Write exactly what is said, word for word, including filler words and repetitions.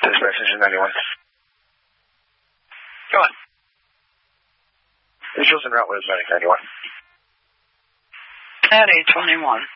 Dispatch engine ninety-one. Go on. Visuals en route with medic ninety-one. At eight twenty-one.